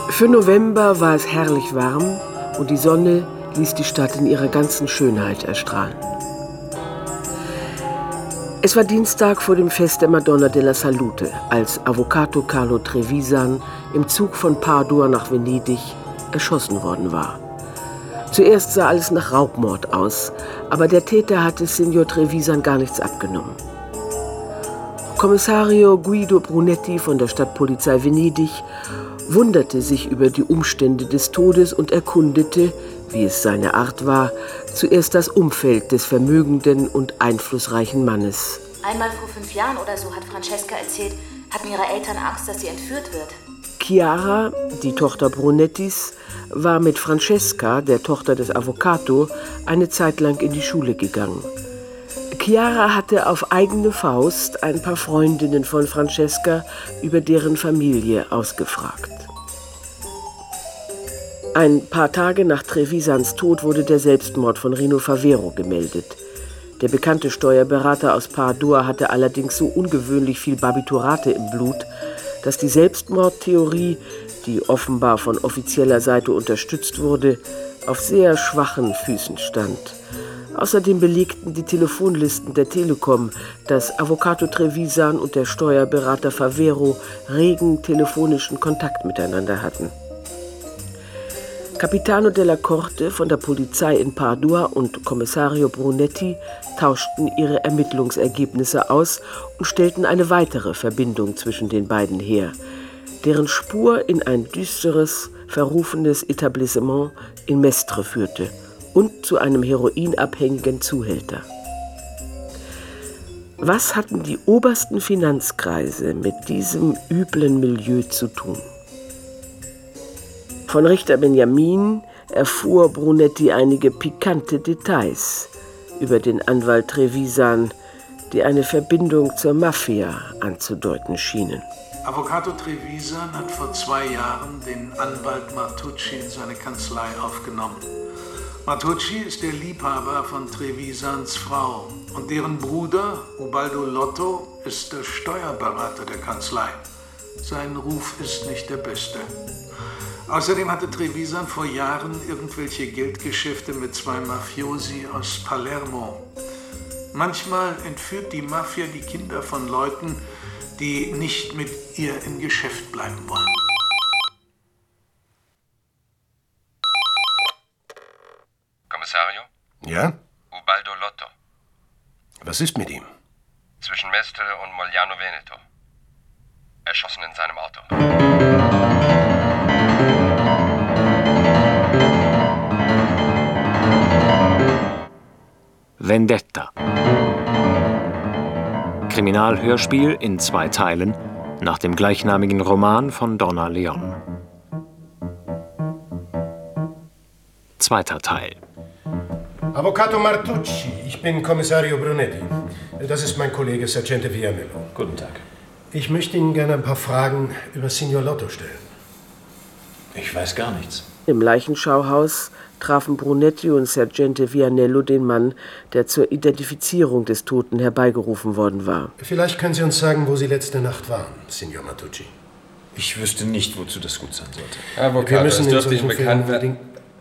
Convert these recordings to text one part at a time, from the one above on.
Für November war es herrlich warm und die Sonne ließ die Stadt in ihrer ganzen Schönheit erstrahlen. Es war Dienstag vor dem Fest der Madonna della Salute, als Avvocato Carlo Trevisan im Zug von Padua nach Venedig erschossen worden war. Zuerst sah alles nach Raubmord aus, aber der Täter hatte Signor Trevisan gar nichts abgenommen. Kommissario Guido Brunetti von der Stadtpolizei Venedig wunderte sich über die Umstände des Todes und erkundete, wie es seine Art war, zuerst das Umfeld des vermögenden und einflussreichen Mannes. Einmal vor 5 Jahren oder so, hat Francesca erzählt, hatten ihre Eltern Angst, dass sie entführt wird. Chiara, die Tochter Brunettis, war mit Francesca, der Tochter des Avvocato, eine Zeit lang in die Schule gegangen. Chiara hatte auf eigene Faust ein paar Freundinnen von Francesca über deren Familie ausgefragt. Ein paar Tage nach Trevisans Tod wurde der Selbstmord von Rino Favero gemeldet. Der bekannte Steuerberater aus Padua hatte allerdings so ungewöhnlich viel Barbiturate im Blut, dass die Selbstmordtheorie, die offenbar von offizieller Seite unterstützt wurde, auf sehr schwachen Füßen stand. Außerdem belegten die Telefonlisten der Telekom, dass Avvocato Trevisan und der Steuerberater Favero regen telefonischen Kontakt miteinander hatten. Capitano della Corte von der Polizei in Padua und Kommissario Brunetti tauschten ihre Ermittlungsergebnisse aus und stellten eine weitere Verbindung zwischen den beiden her, deren Spur in ein düsteres, verrufenes Etablissement in Mestre führte und zu einem heroinabhängigen Zuhälter. Was hatten die obersten Finanzkreise mit diesem üblen Milieu zu tun? Von Richter Benjamin erfuhr Brunetti einige pikante Details über den Anwalt Trevisan, die eine Verbindung zur Mafia anzudeuten schienen. Avvocato Trevisan hat vor 2 Jahren den Anwalt Martucci in seine Kanzlei aufgenommen. Martucci ist der Liebhaber von Trevisans Frau und deren Bruder, Ubaldo Lotto, ist der Steuerberater der Kanzlei. Sein Ruf ist nicht der beste. Außerdem hatte Trevisan vor Jahren irgendwelche Geldgeschäfte mit 2 Mafiosi aus Palermo. Manchmal entführt die Mafia die Kinder von Leuten, die nicht mit ihr im Geschäft bleiben wollen. Kommissario? Ja? Ubaldo Lotto. Was ist mit ihm? Zwischen Mestre und Mogliano Veneto. Erschossen in seinem Auto. Vendetta. Kriminalhörspiel in 2 Teilen nach dem gleichnamigen Roman von Donna Leon. 2. Teil. Avvocato Martucci, ich bin Kommissario Brunetti. Das ist mein Kollege Sergente Vianello. Guten Tag. Ich möchte Ihnen gerne ein paar Fragen über Signor Lotto stellen. Ich weiß gar nichts. Im Leichenschauhaus trafen Brunetti und Sergente Vianello den Mann, der zur Identifizierung des Toten herbeigerufen worden war. Vielleicht können Sie uns sagen, wo Sie letzte Nacht waren, Signor Martucci. Ich wüsste nicht, wozu das gut sein sollte. Wir müssen es dürfte Ihnen bekannt werden.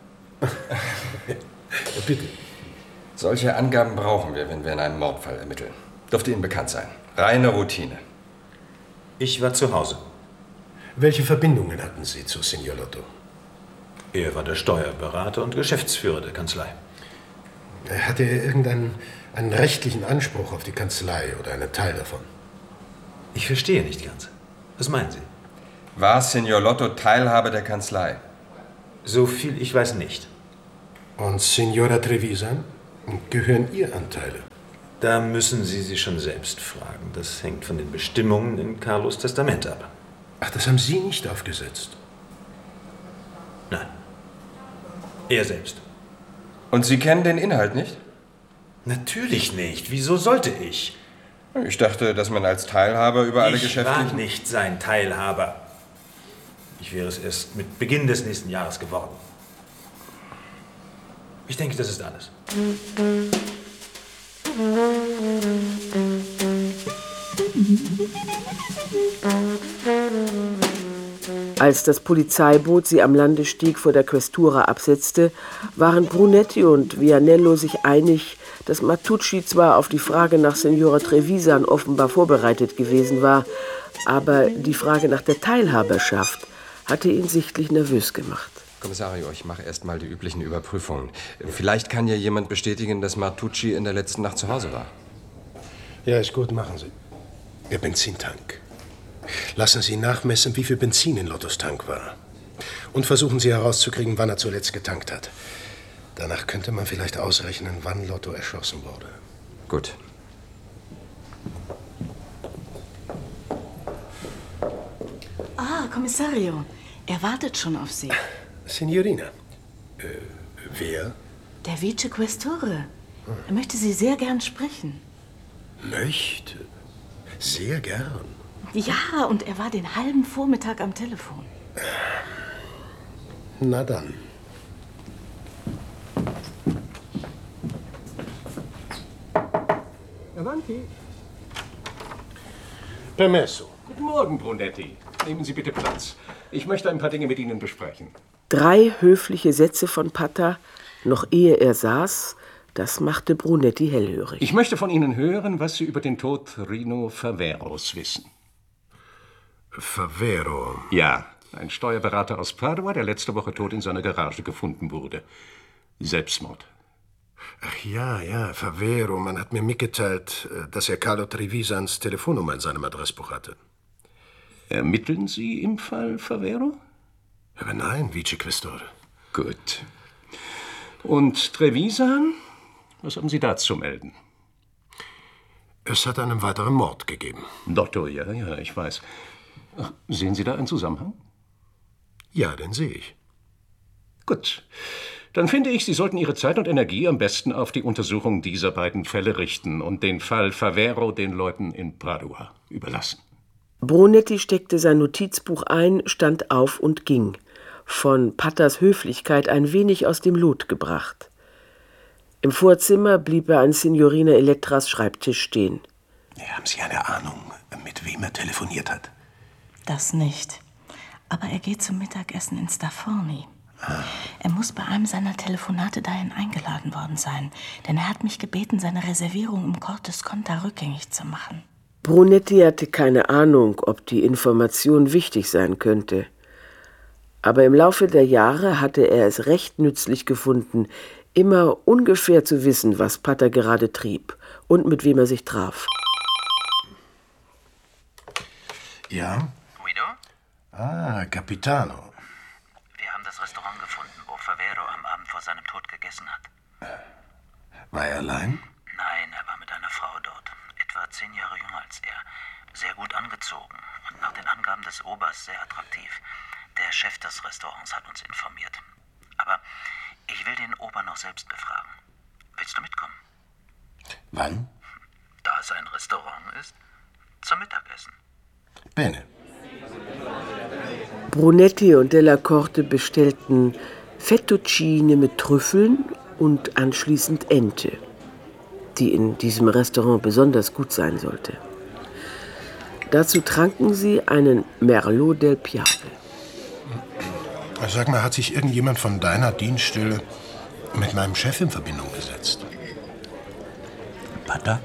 Bitte. Solche Angaben brauchen wir, wenn wir in einem Mordfall ermitteln. Dürfte Ihnen bekannt sein. Reine Routine. Ich war zu Hause. Welche Verbindungen hatten Sie zu Signor Lotto? Er war der Steuerberater und Geschäftsführer der Kanzlei. Hatte er irgendeinen rechtlichen Anspruch auf die Kanzlei oder einen Teil davon? Ich verstehe nicht ganz. Was meinen Sie? War Signor Lotto Teilhaber der Kanzlei? So viel ich weiß nicht. Und Signora Trevisan? Gehören ihr Anteile? Da müssen Sie sich schon selbst fragen. Das hängt von den Bestimmungen in Carlos Testament ab. Ach, das haben Sie nicht aufgesetzt? Nein. Er selbst. Und Sie kennen den Inhalt nicht? Natürlich nicht. Wieso sollte ich? Ich dachte, dass man als Teilhaber über alle Ich Geschäfte... war nicht sein Teilhaber. Ich wäre es erst mit Beginn des nächsten Jahres geworden. Ich denke, das ist alles. Als das Polizeiboot sie am Landesteg vor der Questura absetzte, waren Brunetti und Vianello sich einig, dass Martucci zwar auf die Frage nach Signora Trevisan offenbar vorbereitet gewesen war, aber die Frage nach der Teilhaberschaft hatte ihn sichtlich nervös gemacht. Kommissario, ich mache erst mal die üblichen Überprüfungen. Vielleicht kann ja jemand bestätigen, dass Martucci in der letzten Nacht zu Hause war. Ja, ist gut, machen Sie. Der Benzintank. Lassen Sie nachmessen, wie viel Benzin in Lottos Tank war. Und versuchen Sie herauszukriegen, wann er zuletzt getankt hat. Danach könnte man vielleicht ausrechnen, wann Lotto erschossen wurde. Gut. Ah, Kommissario. Er wartet schon auf Sie. Signorina. Wer? Der Vice Questore. Er möchte Sie sehr gern sprechen. Möchte? Sehr gern. Ja, und er war den halben Vormittag am Telefon. Na dann. Avanti. Permesso. Guten Morgen, Brunetti. Nehmen Sie bitte Platz. Ich möchte ein paar Dinge mit Ihnen besprechen. 3 höfliche Sätze von Pata, noch ehe er saß, das machte Brunetti hellhörig. Ich möchte von Ihnen hören, was Sie über den Tod Rino Faveros wissen. Favero. Ja, ein Steuerberater aus Padua, der letzte Woche tot in seiner Garage gefunden wurde. Selbstmord. Ach ja, Favero. Man hat mir mitgeteilt, dass er Carlo Trevisans Telefonnummer in seinem Adressbuch hatte. Ermitteln Sie im Fall Favero? Aber nein, Vice Questore. Gut. Und Trevisan? Was haben Sie da zu melden? Es hat einen weiteren Mord gegeben. Lotto, ja, ich weiß. Ach, sehen Sie da einen Zusammenhang? Ja, den sehe ich. Gut. Dann finde ich, Sie sollten Ihre Zeit und Energie am besten auf die Untersuchung dieser beiden Fälle richten und den Fall Favero den Leuten in Padua überlassen. Brunetti steckte sein Notizbuch ein, stand auf und ging, von Patas Höflichkeit ein wenig aus dem Lot gebracht. Im Vorzimmer blieb er an Signorina Elettras Schreibtisch stehen. Haben Sie eine Ahnung, mit wem er telefoniert hat? Das nicht. Aber er geht zum Mittagessen in Stafforni. Er muss bei einem seiner Telefonate dahin eingeladen worden sein, denn er hat mich gebeten, seine Reservierung im Corte Sconta rückgängig zu machen. Brunetti hatte keine Ahnung, ob die Information wichtig sein könnte. Aber im Laufe der Jahre hatte er es recht nützlich gefunden, immer ungefähr zu wissen, was Pata gerade trieb und mit wem er sich traf. Ja? Guido? Ah, Capitano. Wir haben das Restaurant gefunden, wo Favero am Abend vor seinem Tod gegessen hat. War er allein? Nein, er war mit einer Frau dort. Etwa 10 Jahre jünger als er. Sehr gut angezogen und nach den Angaben des Obers sehr attraktiv. Der Chef des Restaurants hat uns informiert. Aber ich will den Ober noch selbst befragen. Willst du mitkommen? Wann? Da es ein Restaurant ist, zum Mittagessen. Bene. Brunetti und Della Corte bestellten Fettuccine mit Trüffeln und anschließend Ente, die in diesem Restaurant besonders gut sein sollte. Dazu tranken sie einen Merlot del Piave. Sag mal, hat sich irgendjemand von deiner Dienststelle mit meinem Chef in Verbindung gesetzt? Pata?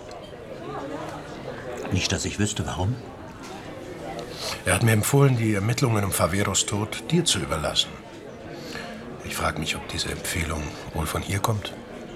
Nicht, dass ich wüsste, warum. Er hat mir empfohlen, die Ermittlungen um Faveros Tod dir zu überlassen. Ich frage mich, ob diese Empfehlung wohl von hier kommt.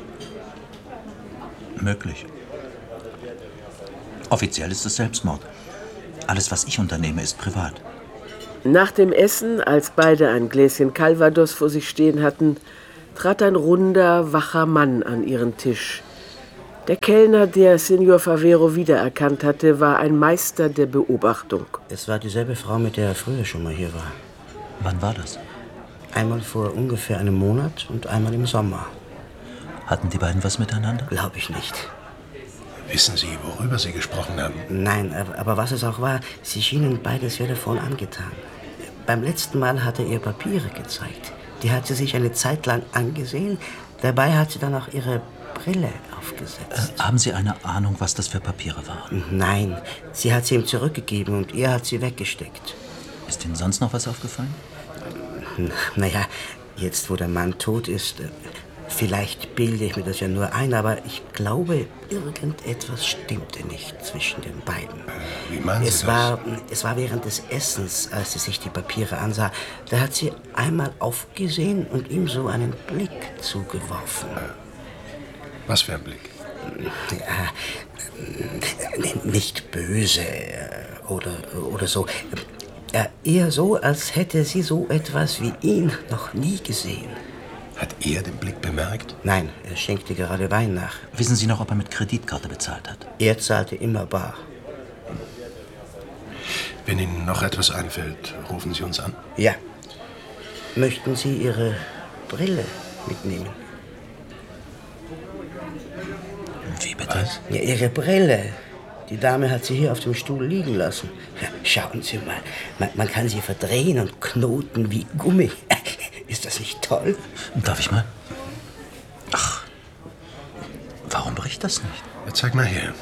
Möglich. Offiziell ist es Selbstmord. Alles, was ich unternehme, ist privat. Nach dem Essen, als beide ein Gläschen Calvados vor sich stehen hatten, trat ein runder, wacher Mann an ihren Tisch. Der Kellner, der Signor Favero wiedererkannt hatte, war ein Meister der Beobachtung. Es war dieselbe Frau, mit der er früher schon mal hier war. Wann war das? Einmal vor ungefähr einem Monat und einmal im Sommer. Hatten die beiden was miteinander? Glaube ich nicht. Wissen Sie, worüber Sie gesprochen haben? Nein, aber was es auch war, sie schienen beide sehr davon angetan. Beim letzten Mal hat er ihr Papiere gezeigt. Die hat sie sich eine Zeit lang angesehen. Dabei hat sie dann auch ihre Brille aufgesetzt. Haben Sie eine Ahnung, was das für Papiere waren? Nein, sie hat sie ihm zurückgegeben und er hat sie weggesteckt. Ist Ihnen sonst noch was aufgefallen? Naja, jetzt wo der Mann tot ist, vielleicht bilde ich mir das ja nur ein, aber ich glaube, irgendetwas stimmte nicht zwischen den beiden. Wie meinen Sie das? Es war während des Essens, als sie sich die Papiere ansah. Da hat sie einmal aufgesehen und ihm so einen Blick zugeworfen. Was für ein Blick? Nicht böse oder so. Eher so, als hätte sie so etwas wie ihn noch nie gesehen. Hat er den Blick bemerkt? Nein, er schenkte gerade Wein nach. Wissen Sie noch, ob er mit Kreditkarte bezahlt hat? Er zahlte immer bar. Wenn Ihnen noch etwas einfällt, rufen Sie uns an. Ja. Möchten Sie Ihre Brille mitnehmen? Wie bitte? Ja, Ihre Brille. Die Dame hat sie hier auf dem Stuhl liegen lassen. Ja, schauen Sie mal. Man kann sie verdrehen und knoten wie Gummi. Ist das nicht toll? Darf ich mal? Ach, warum bricht das nicht? Ja, zeig mal her.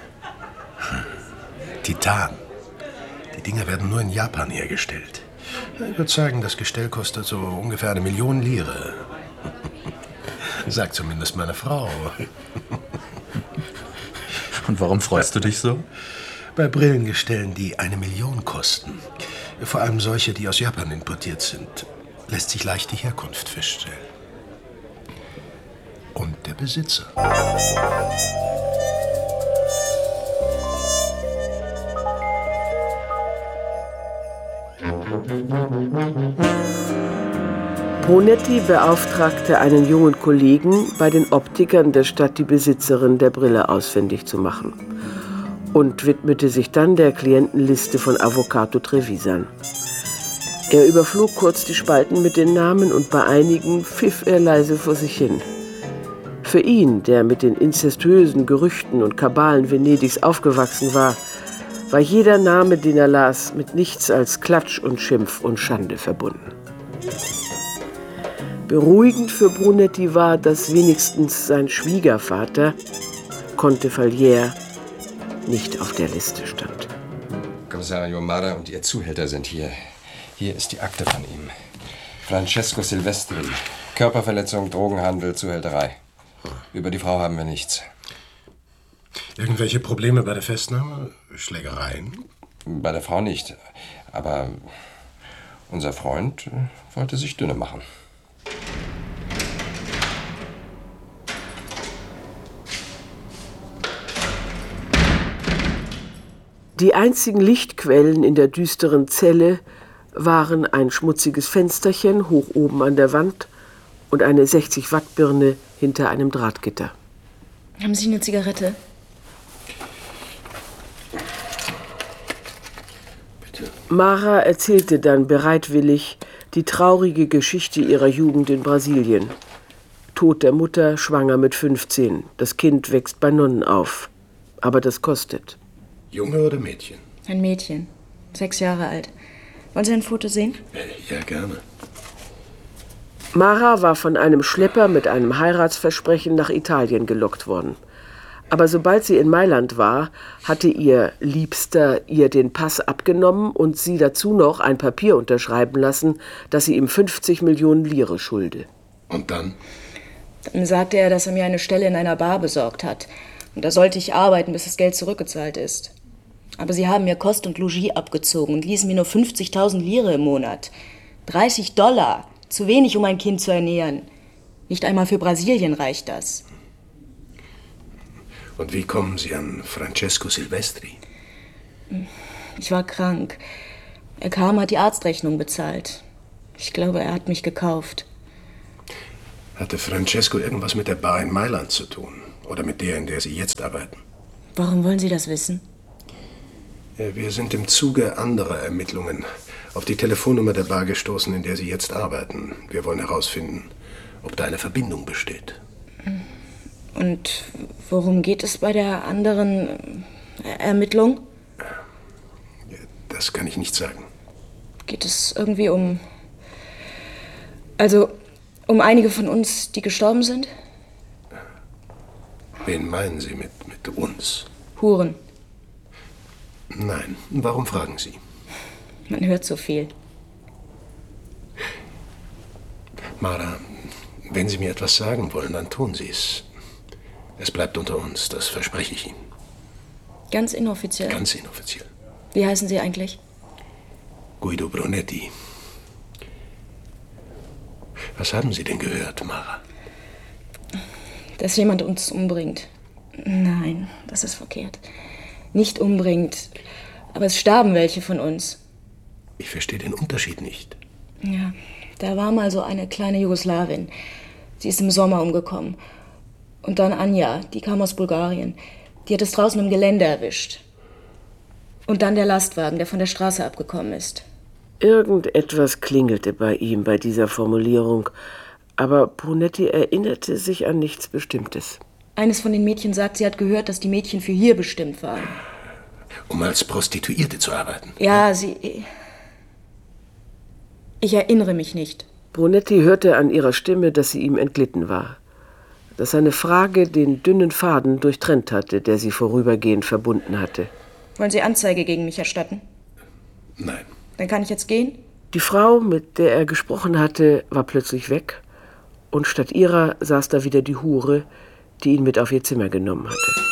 Titan. Die Dinger werden nur in Japan hergestellt. Ich würde sagen, das Gestell kostet so ungefähr 1 Million Lire. Sagt zumindest meine Frau. Und warum freust du dich so? Bei Brillengestellen, die 1 Million kosten, vor allem solche, die aus Japan importiert sind, lässt sich leicht die Herkunft feststellen. Und der Besitzer. Brunetti beauftragte einen jungen Kollegen, bei den Optikern der Stadt die Besitzerin der Brille ausfindig zu machen und widmete sich dann der Klientenliste von Avvocato Trevisan. Er überflog kurz die Spalten mit den Namen und bei einigen pfiff er leise vor sich hin. Für ihn, der mit den inzestuösen Gerüchten und Kabalen Venedigs aufgewachsen war jeder Name, den er las, mit nichts als Klatsch und Schimpf und Schande verbunden. Beruhigend für Brunetti war, dass wenigstens sein Schwiegervater, Conte Fallière, nicht auf der Liste stand. Kommissario Mara und Ihr Zuhälter sind hier. Hier ist die Akte von ihm. Francesco Silvestri. Körperverletzung, Drogenhandel, Zuhälterei. Über die Frau haben wir nichts. Irgendwelche Probleme bei der Festnahme? Schlägereien? Bei der Frau nicht. Aber unser Freund wollte sich dünne machen. Die einzigen Lichtquellen in der düsteren Zelle waren ein schmutziges Fensterchen hoch oben an der Wand und eine 60-Watt-Birne hinter einem Drahtgitter. Haben Sie eine Zigarette? Bitte. Mara erzählte dann bereitwillig die traurige Geschichte ihrer Jugend in Brasilien. Tod der Mutter, schwanger mit 15. Das Kind wächst bei Nonnen auf. Aber das kostet. Junge oder Mädchen? Ein Mädchen, 6 Jahre alt. Wollen Sie ein Foto sehen? Ja, gerne. Mara war von einem Schlepper mit einem Heiratsversprechen nach Italien gelockt worden. Aber sobald sie in Mailand war, hatte ihr Liebster ihr den Pass abgenommen und sie dazu noch ein Papier unterschreiben lassen, dass sie ihm 50 Millionen Lire schulde. Und dann? Dann sagte er, dass er mir eine Stelle in einer Bar besorgt hat. Und da sollte ich arbeiten, bis das Geld zurückgezahlt ist. Aber sie haben mir Kost und Logis abgezogen und ließen mir nur 50.000 Lire im Monat. $30. Zu wenig, um ein Kind zu ernähren. Nicht einmal für Brasilien reicht das. Und wie kommen Sie an Francesco Silvestri? Ich war krank. Er kam, hat die Arztrechnung bezahlt. Ich glaube, er hat mich gekauft. Hatte Francesco irgendwas mit der Bar in Mailand zu tun? Oder mit der, in der Sie jetzt arbeiten? Warum wollen Sie das wissen? Wir sind im Zuge anderer Ermittlungen auf die Telefonnummer der Bar gestoßen, in der Sie jetzt arbeiten. Wir wollen herausfinden, ob da eine Verbindung besteht. Und worum geht es bei der anderen Ermittlung? Das kann ich nicht sagen. Geht es irgendwie um... Also, um einige von uns, die gestorben sind? Wen meinen Sie mit uns? Huren. Nein. Warum fragen Sie? Man hört so viel. Mara, wenn Sie mir etwas sagen wollen, dann tun Sie es. Es bleibt unter uns, das verspreche ich Ihnen. Ganz inoffiziell? Ganz inoffiziell. Wie heißen Sie eigentlich? Guido Brunetti. Was haben Sie denn gehört, Mara? Dass jemand uns umbringt. Nein, das ist verkehrt. Nicht umbringt, aber es starben welche von uns. Ich verstehe den Unterschied nicht. Ja, da war mal so eine kleine Jugoslawin. Sie ist im Sommer umgekommen. Und dann Anja, die kam aus Bulgarien. Die hat es draußen im Gelände erwischt. Und dann der Lastwagen, der von der Straße abgekommen ist. Irgendetwas klingelte bei ihm bei dieser Formulierung, aber Brunetti erinnerte sich an nichts Bestimmtes. Eines von den Mädchen sagt, sie hat gehört, dass die Mädchen für hier bestimmt waren. Um als Prostituierte zu arbeiten? Ja, sie... Ich erinnere mich nicht. Brunetti hörte an ihrer Stimme, dass sie ihm entglitten war. Dass seine Frage den dünnen Faden durchtrennt hatte, der sie vorübergehend verbunden hatte. Wollen Sie Anzeige gegen mich erstatten? Nein. Dann kann ich jetzt gehen? Die Frau, mit der er gesprochen hatte, war plötzlich weg. Und statt ihrer saß da wieder die Hure, die ihn mit auf ihr Zimmer genommen hatte.